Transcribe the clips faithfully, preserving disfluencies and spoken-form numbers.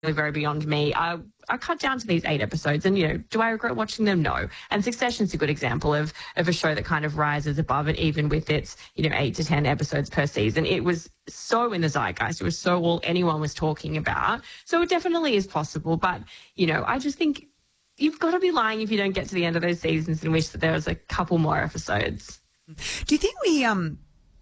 very beyond me. I I cut down to these eight episodes, and you know, do I regret watching them? No. And Succession's a good example of of a show that kind of rises above it, even with its you know eight to ten episodes per season. It was so in the zeitgeist. It was so all anyone was talking about. So it definitely is possible. But you know, I just think you've got to be lying if you don't get to the end of those seasons and wish that there was a couple more episodes. Do you think we um?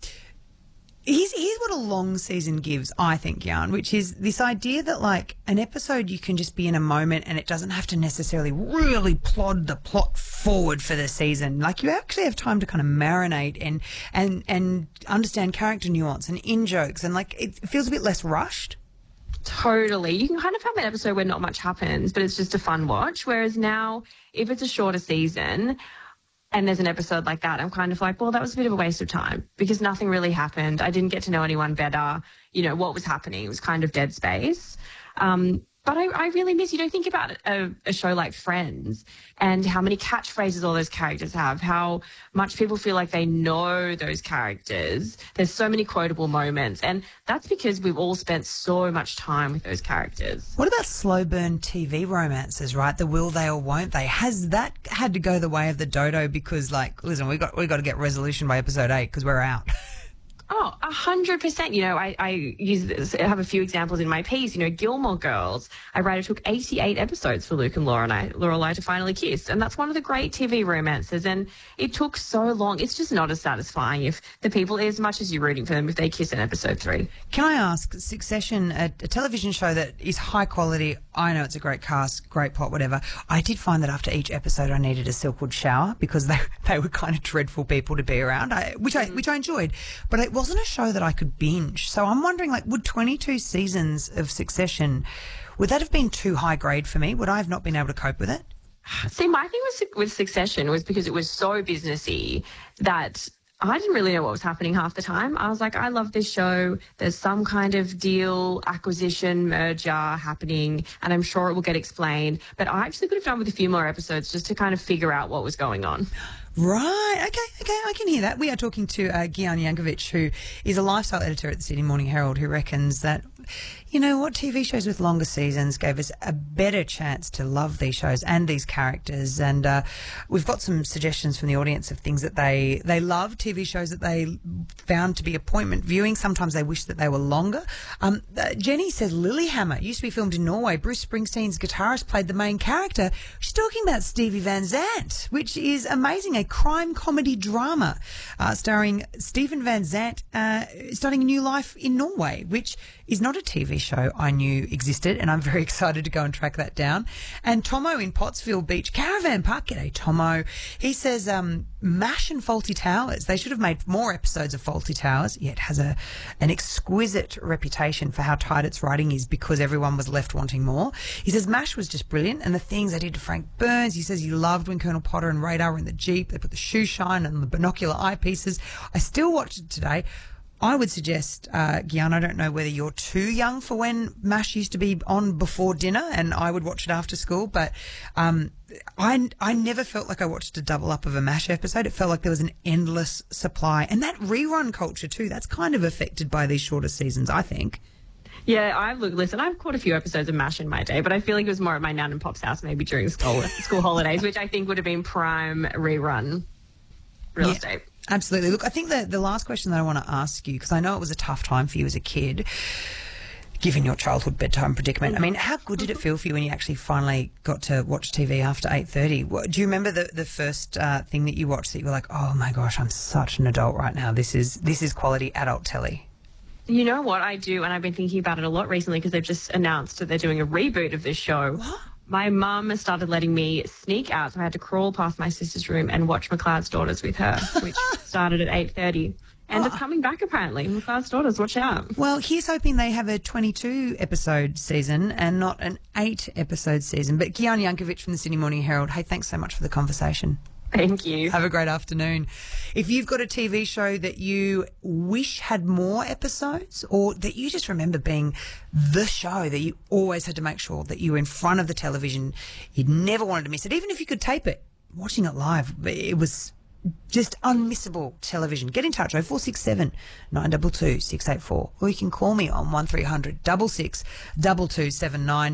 Here's, here's what a long season gives, I think, Jan, which is this idea that, like, an episode you can just be in a moment and it doesn't have to necessarily really plod the plot forward for the season. Like, you actually have time to kind of marinate and and, and understand character nuance and in-jokes, and, like, it feels a bit less rushed. Totally. You can kind of have an episode where not much happens, but it's just a fun watch, whereas now, if it's a shorter season and there's an episode like that, I'm kind of like, well, that was a bit of a waste of time because nothing really happened. I didn't get to know anyone better. You know, what was happening? It was kind of dead space. Um, but I, I really miss, you know, think about a, a show like Friends and how many catchphrases all those characters have, how much people feel like they know those characters. There's so many quotable moments, and that's because we've all spent so much time with those characters. What about slow burn T V romances, right? The will they or won't they? Has that had to go the way of the dodo because, like, listen, we got we got to get resolution by episode eight because we're out. Oh, a hundred percent. You know, I, I use this, I have a few examples in my piece. You know, Gilmore Girls, I write, it took eighty-eight episodes for Luke and Laura and I, Lorelai to finally kiss. And that's one of the great T V romances. And it took so long. It's just not as satisfying if the people, as much as you're rooting for them, if they kiss in episode three. Can I ask, Succession, a, a television show that is high quality, I know it's a great cast, great plot, whatever. I did find that after each episode I needed a Silkwood shower because they they were kind of dreadful people to be around, I, which I which I enjoyed. But it wasn't a show that I could binge. So I'm wondering, like, would twenty-two seasons of Succession, would that have been too high grade for me? Would I have not been able to cope with it? See, my thing with, with Succession was because it was so businessy that I didn't really know what was happening half the time. I was like, I love this show. There's some kind of deal, acquisition, merger happening, and I'm sure it will get explained. But I actually could have done with a few more episodes just to kind of figure out what was going on. Right. Okay. Okay. I can hear that. We are talking to uh, Gyan Yankovic, who is a lifestyle editor at the Sydney Morning Herald, who reckons that, you know what, T V shows with longer seasons gave us a better chance to love these shows and these characters. And uh, we've got some suggestions from the audience of things that they, they love, T V shows that they found to be appointment viewing. Sometimes they wish that they were longer. Um, uh, Jenny says Lilyhammer used to be filmed in Norway. Bruce Springsteen's guitarist played the main character. She's talking about Stevie Van Zandt, which is amazing, a crime comedy drama uh, starring Stephen Van Zandt uh, starting a new life in Norway, which is not a T V show I knew existed, and I'm very excited to go and track that down. And Tomo in Pottsville Beach Caravan Park, g'day Tomo, he says um, MASH and Fawlty Towers, they should have made more episodes of Fawlty Towers. Yeah, it has a an exquisite reputation for how tight its writing is because everyone was left wanting more. He says MASH was just brilliant, and the things they did to Frank Burns, he says he loved when Colonel Potter and Radar were in the Jeep, they put the shoe shine and the binocular eyepieces. I still watched it today. I would suggest, uh, Gyan, I don't know whether you're too young for when MASH used to be on before dinner and I would watch it after school, but um, I, I never felt like I watched a double up of a MASH episode. It felt like there was an endless supply. And that rerun culture too, that's kind of affected by these shorter seasons, I think. Yeah, I've look. Listen, I've caught a few episodes of MASH in my day, but I feel like it was more at my nan and pop's house, maybe during school school holidays, which I think would have been prime rerun real yeah, estate. Absolutely. Look, I think that the last question that I want to ask you, because I know it was a tough time for you as a kid, given your childhood bedtime predicament. I mean, how good did it feel for you when you actually finally got to watch T V after eight thirty? Do you remember the the first uh, thing that you watched that you were like, oh my gosh, I'm such an adult right now. This is this is quality adult telly. You know what I do, and I've been thinking about it a lot recently because they've just announced that they're doing a reboot of this show. What? My mum started letting me sneak out, so I had to crawl past my sister's room and watch McLeod's Daughters with her, which started at eight thirty. And oh. It's coming back, apparently. McLeod's Daughters, watch out. Well, here's hoping they have a twenty-two episode season and not an eight episode season. But Gyan Yankovic from the Sydney Morning Herald, hey, thanks so much for the conversation. Thank you. Have a great afternoon. If you've got a T V show that you wish had more episodes or that you just remember being the show that you always had to make sure that you were in front of the television, you'd never wanted to miss it, even if you could tape it, watching it live, it was just unmissable television. Get in touch, oh four six seven, nine two two, six eight four, or you can call me on one three hundred, six six, two two seven nine.